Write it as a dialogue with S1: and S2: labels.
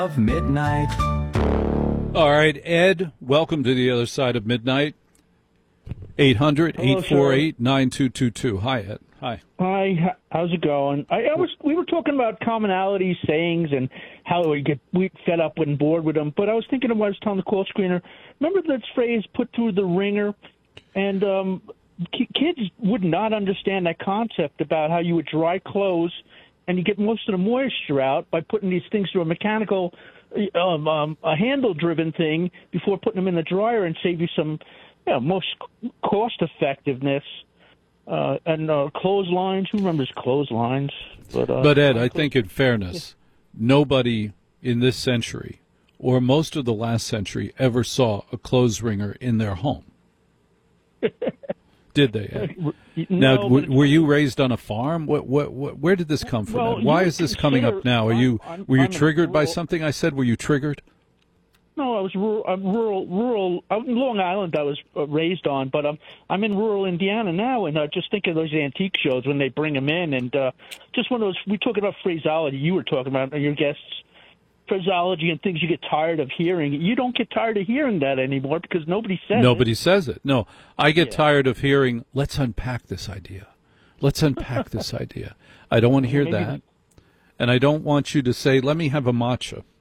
S1: of midnight.
S2: All right, Ed, welcome to the other side of midnight. 800-848-9222. Hi, Ed. Hi.
S3: Hi, how's it going? We were talking about commonalities, sayings, and how we get fed up and bored with them. But I was thinking of what I was telling the call screener. Remember that phrase, "put through the ringer"? And kids would not understand that concept about how you would dry clothes and you get most of the moisture out by putting these things through a mechanical, a handle-driven thing before putting them in the dryer and save you some, most cost-effectiveness. And clotheslines. Who remembers clotheslines?
S2: But Ed, I think in fairness, nobody in this century or most of the last century ever saw a clothes wringer in their home. Did they, Ed?
S3: No,
S2: now, were you raised on a farm? Where did this come from?
S3: Well,
S2: Ed? Why is this coming up now? Were you triggered by something I said? Were you triggered?
S3: No, I was rural. Long Island I was raised on, but I'm in rural Indiana now, and just think of those antique shows when they bring them in, and just one of those. We talk about phraseology. You were talking about your guests. Phraseology and things you get tired of hearing. You don't get tired of hearing that anymore because nobody says it.
S2: Nobody says it. No, I get tired of hearing, let's unpack this idea. Let's unpack this idea. I don't want to hear that. And I don't want you to say, let me have a matcha.